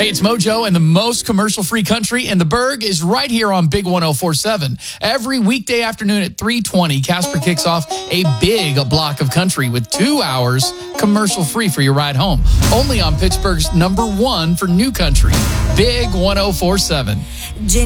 Hey, it's Mojo, and the most commercial-free country in the Berg is right here on Big 104.7. Every weekday afternoon at 3:20, Casper kicks off a big block of country with 2 hours commercial-free for your ride home. Only on Pittsburgh's #1 for new country, Big 104.7.